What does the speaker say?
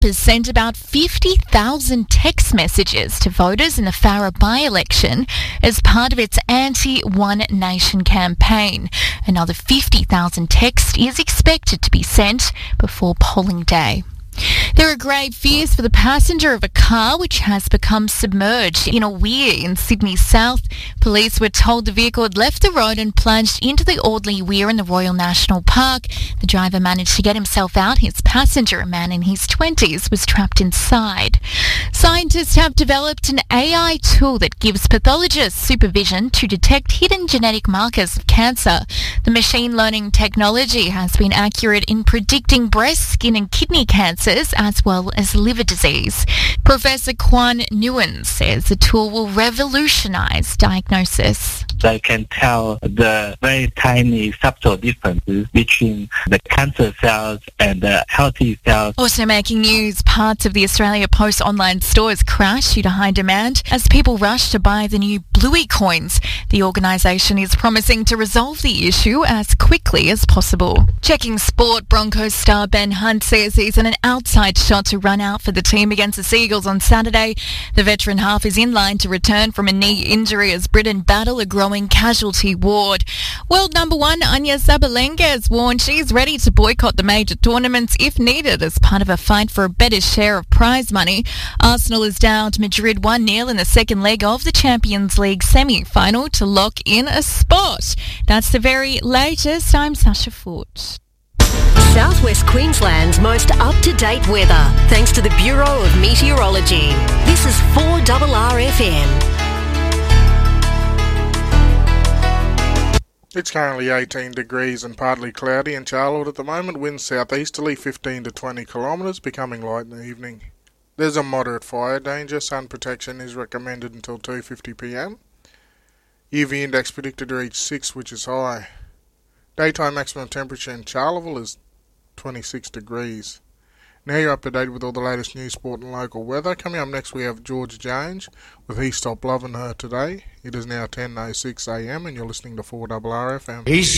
has sent about 50,000 text messages to voters in the Farrer by-election as part of its anti-One Nation campaign. Another 50,000 texts is expected to be sent before polling day. There are grave fears for the passenger of a car which has become submerged in a weir in Sydney South. Police were told the vehicle had left the road and plunged into the Audley Weir in the Royal National Park. The driver managed to get himself out. His passenger, a man in his 20s, was trapped inside. Scientists have developed an AI tool that gives pathologists supervision to detect hidden genetic markers of cancer. The machine learning technology has been accurate in predicting breast, skin and kidney cancers as well as liver disease. Professor Kwan Nguyen says the tool will revolutionise diagnosis. They can tell the very tiny subtle differences between the cancer cells and the healthy cells. Also making news, parts of the Australia Post online stores crashed due to high demand as people rush to buy the new Bluey coins. The organisation is promising to resolve the issue as quickly as possible. Checking sport, Broncos star Ben Hunt says he's in an outside shot to run out for the team against the Seagulls on Saturday. The veteran half is in line to return from a knee injury as Britain battle a growing casualty ward. World number one Anya Sabalenka has warned she's ready to boycott the major tournaments if needed as part of a fight for a better share of prize money. Arsenal is down to Madrid 1-0 in the second leg of the Champions League semi-final to lock in a spot. That's the very latest. I'm Sasha Foote. Southwest Queensland's most up-to-date weather, thanks to the Bureau of Meteorology. This is 4RRFM. It's currently 18 degrees and partly cloudy in Charlotte at the moment. Winds southeasterly 15 to 20 kilometres, becoming light in the evening. There's a moderate fire danger. Sun protection is recommended until 2:50 p.m. UV index predicted to reach 6, which is high. Daytime maximum temperature in Charleville is 26 degrees. Now you're up to date with all the latest news, sport and local weather. Coming up next we have George Jones with He Stopped Loving Her Today. It is now 10:06 a.m. and you're listening to 4RRFM.